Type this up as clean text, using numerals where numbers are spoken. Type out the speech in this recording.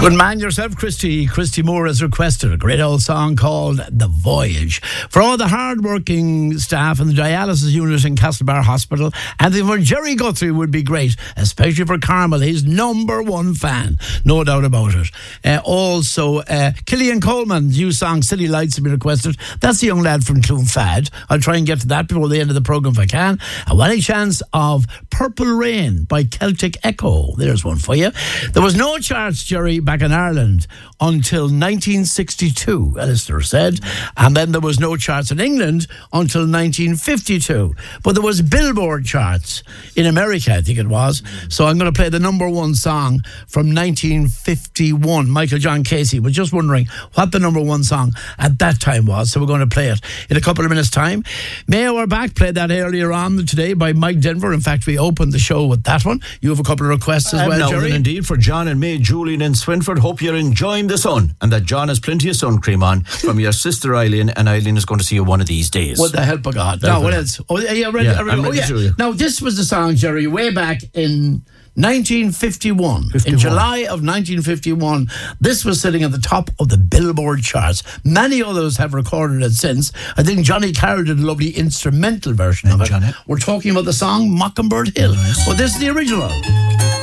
Good man yourself, Christy. Christy Moore has requested a great old song called The Voyage. For all the hard-working staff in the dialysis unit in Castlebar Hospital, and for Jerry Guthrie would be great, especially for Carmel, his number one fan, no doubt about it. Also, Killian Coleman's new song, City Lights, has been requested. That's the young lad from Clonfad. I'll try and get to that before the end of the programme if I can. And any chance of Purple Rain by Celtic Echo? There's one for you. There was no charts, Jerry, back in Ireland until 1962, a listener said, and then there was no charts in England until 1952. But there was Billboard charts in America, I think it was. So I'm going to play the number one song from 1951. Michael John Casey was just wondering what the number one song at that time was, so we're going to play it in a couple of minutes' time. Mayo are back, played that earlier on today by Mike Denver. In fact, we opened the show with that one. You have a couple of requests as well, Jerry? Indeed, for John and May, Julian in Swinford. Hope you're enjoying the sun and that John has plenty of sun cream on from your sister Eileen, and Eileen is going to see you one of these days. With the help of God. Now, what else? Oh, yeah, ready. I'm ready to show you. Now, this was the song, Jerry, way back in 1951. In July of 1951, this was sitting at the top of the Billboard charts. Many others have recorded it since. I think Johnny Carroll did a lovely instrumental version of it. We're talking about the song Mockingbird Hill. But this is the original.